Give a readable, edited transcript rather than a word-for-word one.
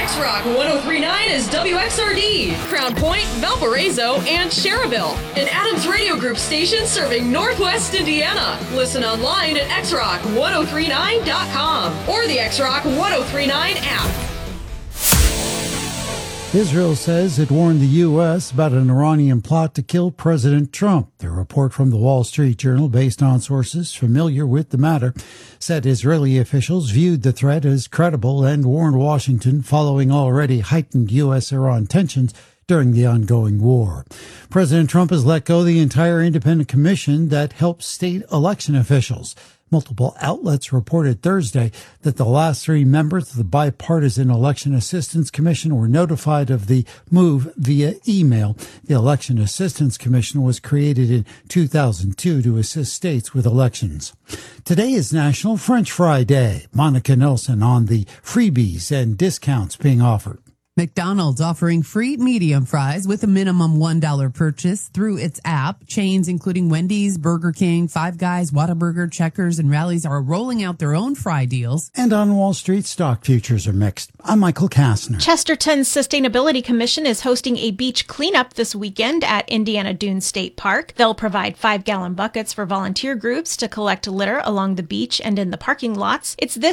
X-Rock 103.9 is WXRD, Crown Point, Valparaiso, and Cherville. An Adams Radio Group station serving Northwest Indiana. Listen online at xrock1039.com or the X-Rock 1039 app. Israel says it warned the U.S. about an Iranian plot to kill President Trump. The report from the Wall Street Journal, based on sources familiar with the matter, said Israeli officials viewed the threat as credible and warned Washington following already heightened U.S.-Iran tensions during the ongoing war. President Trump has let go the entire independent commission that helps state election officials. Multiple outlets reported Thursday that the last three members of the Bipartisan Election Assistance Commission were notified of the move via email. The Election Assistance Commission was created in 2002 to assist states with elections. Today is National French Fry Day. Monica Nelson on the freebies and discounts being offered. McDonald's offering free medium fries with a minimum $1 purchase through its app. Chains including Wendy's, Burger King, Five Guys, Whataburger, Checkers, and Rally's are rolling out their own fry deals. And on Wall Street, stock futures are mixed. I'm Michael Kastner. Chesterton's Sustainability Commission is hosting a beach cleanup this weekend at Indiana Dunes State Park. They'll provide 5-gallon buckets for volunteer groups to collect litter along the beach and in the parking lots. It's this